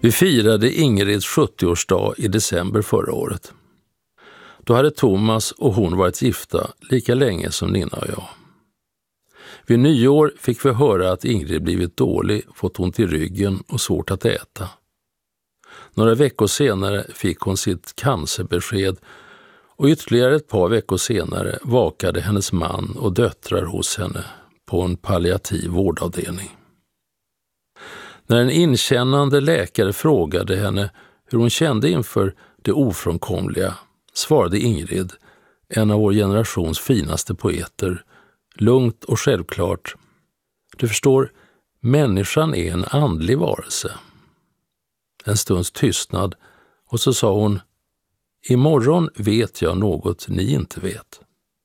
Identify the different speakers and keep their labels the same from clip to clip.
Speaker 1: Vi firade Ingrids 70-årsdag i december förra året. Då hade Thomas och hon varit gifta lika länge som Nina och jag. Vid nyår fick vi höra att Ingrid blivit dålig, fått ont i ryggen och svårt att äta. Några veckor senare fick hon sitt cancerbesked och ytterligare ett par veckor senare vakade hennes man och döttrar hos henne på en palliativ vårdavdelning. När en inkännande läkare frågade henne hur hon kände inför det ofrånkomliga svarade Ingrid, en av vår generations finaste poeter, lugnt och självklart: du förstår, människan är en andlig varelse. En stunds tystnad och så sa hon: imorgon vet jag något ni inte vet.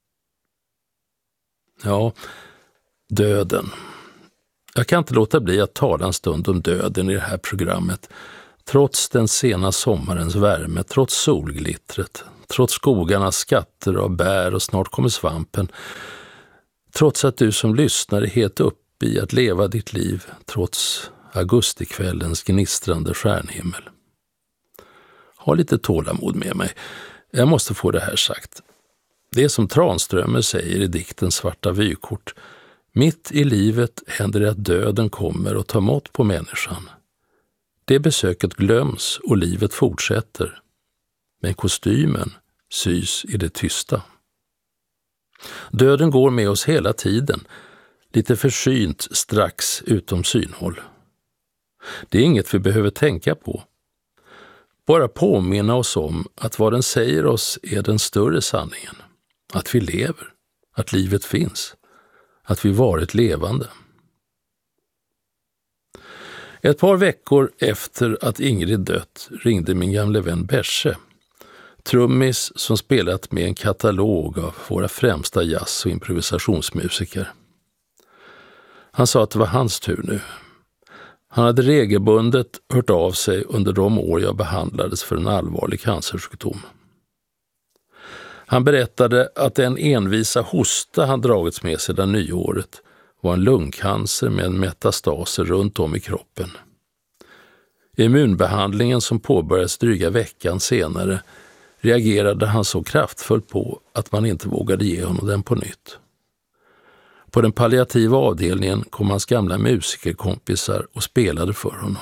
Speaker 1: Ja, döden. Jag kan inte låta bli att tala en stund om döden i det här programmet. Trots den sena sommarens värme, trots solglittret, trots skogarnas skatter av bär och snart kommer svampen. Trots att du som lyssnar är helt upp i att leva ditt liv, trots augustikvällens gnistrande stjärnhimmel. Ha lite tålamod med mig. Jag måste få det här sagt. Det är som Tranströmer säger i dikten Svarta vykort. Mitt i livet händer det att döden kommer och tar mått på människan. Det besöket glöms och livet fortsätter. Men kostymen sys i det tysta. Döden går med oss hela tiden, lite försynt strax utom synhåll. Det är inget vi behöver tänka på. Bara påminna oss om att vad den säger oss är den större sanningen. Att vi lever, att livet finns, att vi varit levande. Ett par veckor efter att Ingrid dött ringde min gamle vän Besche, trummis som spelat med en katalog av våra främsta jazz- och improvisationsmusiker. Han sa att det var hans tur nu. Han hade regelbundet hört av sig under de år jag behandlades för en allvarlig cancersjukdom. Han berättade att den envisa hosta han dragits med sedan nyåret var en lungcancer med en metastaser runt om i kroppen. Immunbehandlingen som påbörjades dryga veckan senare reagerade han så kraftfullt på att man inte vågade ge honom den på nytt. På den palliativa avdelningen kom hans gamla musikerkompisar och spelade för honom.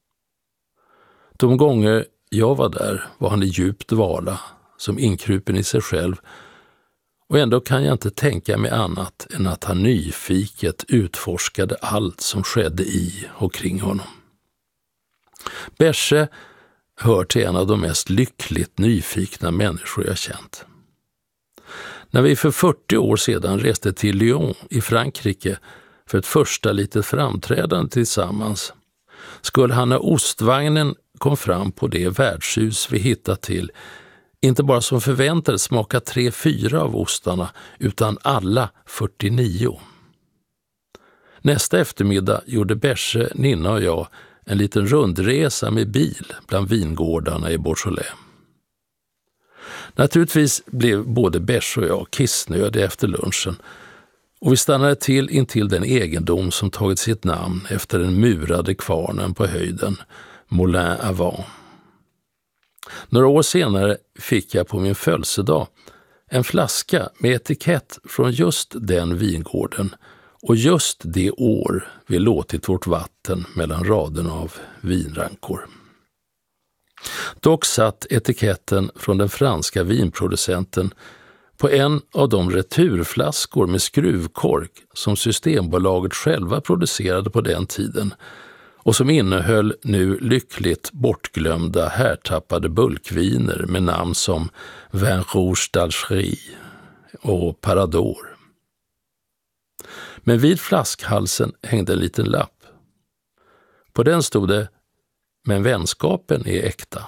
Speaker 1: De gånger jag var där var han i djup dvala, som inkrupen i sig själv, och ändå kan jag inte tänka mig annat än att han nyfiket utforskade allt som skedde i och kring honom. Besche hör till en av de mest lyckligt nyfikna människor jag känt. När vi för 40 år sedan reste till Lyon i Frankrike för ett första litet framträdande tillsammans, skulle han när ostvagnen kom fram på det värdshus vi hittat till inte bara som förväntades smaka 3-4 av ostarna utan alla 49. Nästa eftermiddag gjorde Besche, Nina och jag en liten rundresa med bil bland vingårdarna i Beaujolais. Naturligtvis blev både Besche och jag kissnödiga efter lunchen och vi stannade till intill den egendom som tagit sitt namn efter den murade kvarnen på höjden, Moulin à Vent. Några år senare fick jag på min födelsedag en flaska med etikett från just den vingården och just det år vi låtit vårt vatten mellan raderna av vinrankor. Dock satt etiketten från den franska vinproducenten på en av de returflaskor med skruvkork som Systembolaget själva producerade på den tiden och som innehöll nu lyckligt bortglömda härtappade bulkviner med namn som Vin Rouge d'Algérie och Parador. Men vid flaskhalsen hängde en liten lapp. På den stod det: men vänskapen är äkta.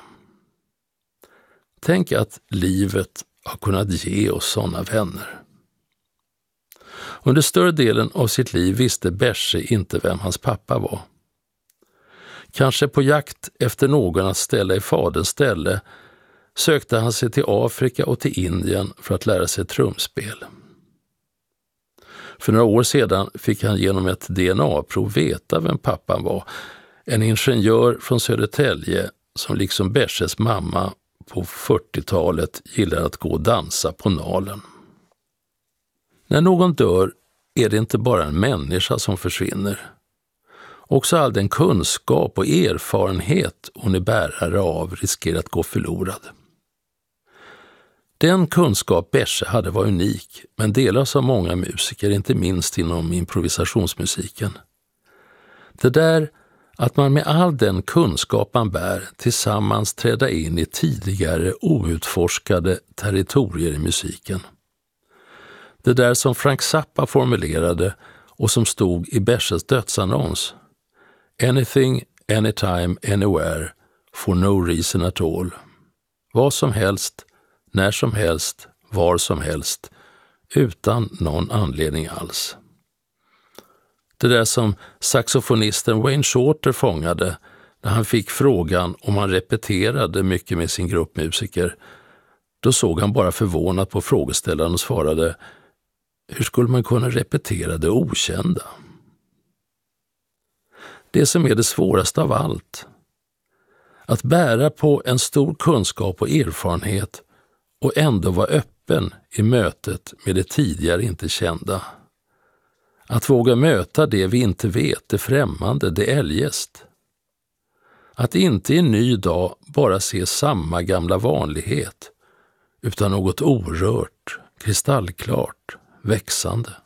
Speaker 1: Tänk att livet har kunnat ge oss sådana vänner. Under större delen av sitt liv visste Besche inte vem hans pappa var. Kanske på jakt efter någon att ställa i faderns ställe sökte han sig till Afrika och till Indien för att lära sig trumspel. För några år sedan fick han genom ett DNA-prov veta vem pappan var, En ingenjör från Södertälje som liksom Besches mamma på 40-talet gillar att gå och dansa på Nalen. När någon dör är det inte bara en människa som försvinner. Också all den kunskap och erfarenhet hon är bärare av riskerar att gå förlorad. Den kunskap Besche hade var unik, men delas av många musiker, inte minst inom improvisationsmusiken. Det där att man med all den kunskap man bär tillsammans träda in i tidigare outforskade territorier i musiken. Det där som Frank Zappa formulerade och som stod i Besches dödsannons. Anything, anytime, anywhere, for no reason at all. Vad som helst, när som helst, var som helst, utan någon anledning alls. Det där som saxofonisten Wayne Shorter fångade när han fick frågan om han repeterade mycket med sin grupp musiker. Då såg han bara förvånat på frågeställaren och svarade: hur skulle man kunna repetera det okända? Det som är det svåraste av allt. Att bära på en stor kunskap och erfarenhet och ändå vara öppen i mötet med det tidigare inte kända. Att våga möta det vi inte vet, det främmande, det eljest. Att inte i en ny dag bara se samma gamla vanlighet, utan något orört, kristallklart, växande.